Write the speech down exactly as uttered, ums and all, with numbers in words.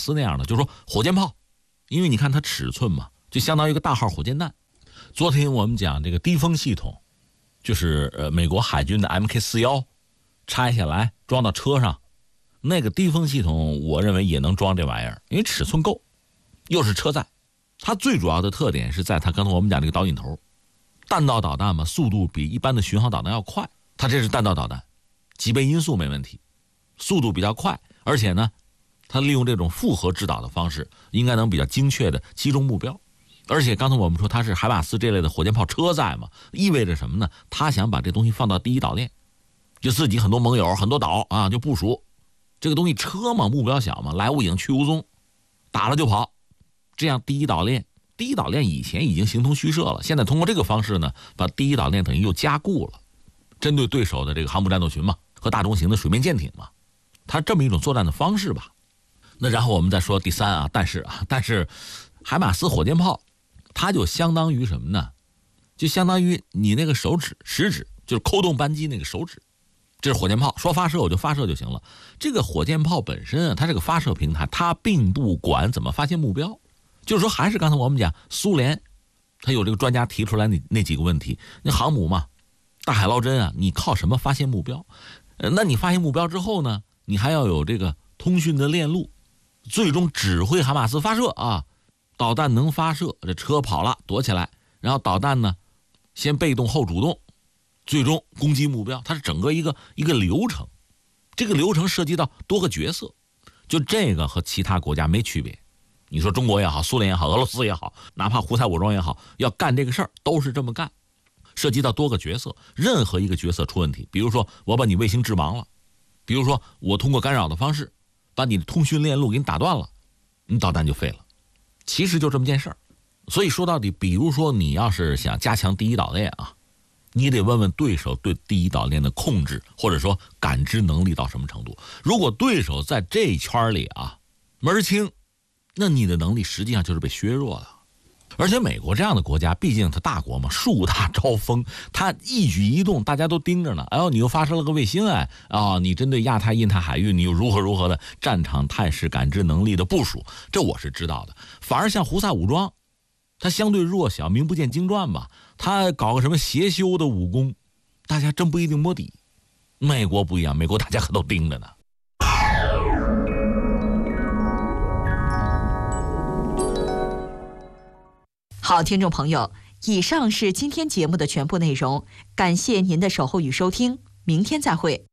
斯那样的，就是说火箭炮，因为你看它尺寸嘛，就相当于一个大号火箭弹。昨天我们讲这个低风系统，就是呃美国海军的 M K 四十一 拆下来装到车上，那个低风系统我认为也能装这玩意儿，因为尺寸够，又是车载。它最主要的特点是在它刚才我们讲这个导引头，弹道导弹嘛，速度比一般的巡航导弹要快，它这是弹道导弹，几倍音速没问题，速度比较快，而且呢它利用这种复合制导的方式，应该能比较精确的击中目标。而且刚才我们说它是海马斯这类的火箭炮车载嘛，意味着什么呢？他想把这东西放到第一岛链，就自己很多盟友很多岛啊，就部署这个东西，车嘛，目标小嘛，来无影去无踪，打了就跑。这样第一岛链，第一岛链以前已经形同虚设了，现在通过这个方式呢，把第一岛链等于又加固了，针对对手的这个航母战斗群嘛和大中型的水面舰艇嘛，它这么一种作战的方式吧。那然后我们再说第三啊，但是啊，但是海马斯火箭炮，它就相当于什么呢？就相当于你那个手指食指，就是扣动扳机那个手指，这是火箭炮，说发射我就发射就行了。这个火箭炮本身啊，它这个发射平台，它并不管怎么发现目标，就是说还是刚才我们讲苏联，它有这个专家提出来那那几个问题，那航母嘛，大海捞针啊，你靠什么发现目标？呃，那你发现目标之后呢，你还要有这个通讯的链路，最终指挥海马斯发射啊。导弹能发射，这车跑了躲起来，然后导弹呢先被动后主动，最终攻击目标，它是整个一个一个流程。这个流程涉及到多个角色，就这个和其他国家没区别。你说中国也好，苏联也好，俄罗斯也好，哪怕胡塞武装也好，要干这个事儿都是这么干，涉及到多个角色，任何一个角色出问题，比如说我把你卫星致盲了，比如说我通过干扰的方式把你的通讯链路给你打断了，你导弹就废了。其实就这么件事儿。所以说到底，比如说你要是想加强第一岛链啊，你得问问对手对第一岛链的控制或者说感知能力到什么程度。如果对手在这一圈里啊门儿清，那你的能力实际上就是被削弱了。而且美国这样的国家，毕竟它大国嘛，树大招风，它一举一动大家都盯着呢。哎呦，你又发射了个卫星，哎啊、哦，你针对亚太、印太海域，你又如何如何的战场态势感知能力的部署，这我是知道的。反而像胡塞武装，它相对弱小，名不见经传吧，它搞个什么邪修的武功，大家真不一定摸底。美国不一样，美国大家可都盯着呢。 好，听众朋友，以上是今天节目的全部内容，感谢您的守候与收听，明天再会。